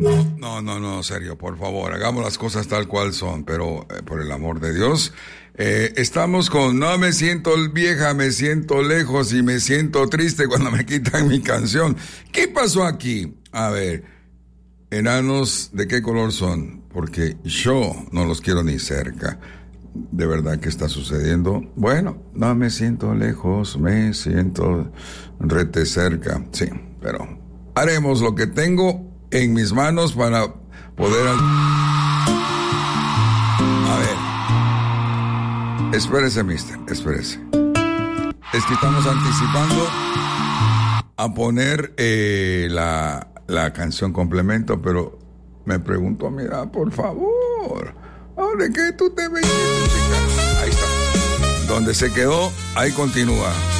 No, serio, por favor, hagamos las cosas tal cual son, pero por el amor de Dios, estamos con no me siento vieja, me siento lejos y me siento triste cuando me quitan mi canción. ¿Qué pasó aquí? A ver, enanos, ¿de qué color son? Porque yo no los quiero ni cerca. ¿De verdad que está sucediendo? Bueno, no me siento lejos, me siento rete cerca. Sí, pero haremos lo que tengo en mis manos para poder... A ver, espérese, mister, espérese. Es que estamos anticipando a poner la canción complemento, pero me pregunto, mira, por favor, ¿de qué tú te ves, chica? Ahí está. Donde se quedó, ahí continúa.